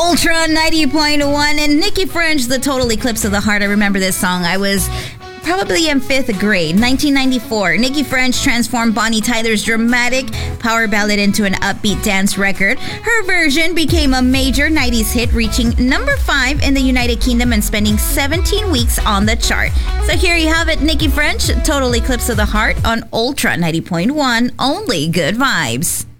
Ultra 90.1 and Nikki French, The Total Eclipse of the Heart. I remember this song. I was probably in 5th grade, 1994. Nikki French transformed Bonnie Tyler's dramatic power ballad into an upbeat dance record. Her version became a major 90s hit, reaching number 5 in the United Kingdom and spending 17 weeks on the chart. So here you have it, Nikki French, Total Eclipse of the Heart on Ultra 90.1, only good vibes.